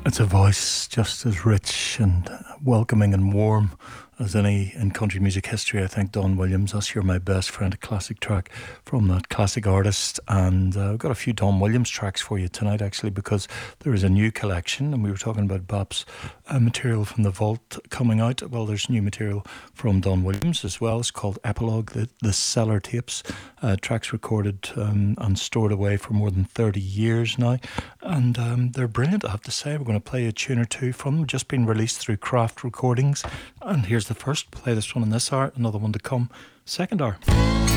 It's a voice just as rich and welcoming and warm as any in country music history. I think Don Williams, that's You're My Best Friend, a classic track from that classic artist. And I've got a few Don Williams tracks for you tonight, actually, because there is a new collection. And we were talking about Bap's material from the vault coming out. Well, there's new material from Don Williams as well. It's called Epilogue, the Cellar Tapes. Tracks recorded and stored away for more than 30 years now. And they're brilliant, I have to say. We're going to play a tune or two from them, just been released through Craft Recordings. And here's the first. Play this one in this hour, another one to come, second hour.